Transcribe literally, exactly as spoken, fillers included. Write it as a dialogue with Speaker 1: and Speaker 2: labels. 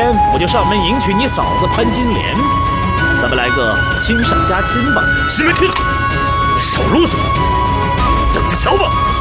Speaker 1: 天我就上门迎娶你嫂子潘金莲，咱们来个亲上加亲吧。
Speaker 2: 西门庆，少啰嗦，等着瞧吧。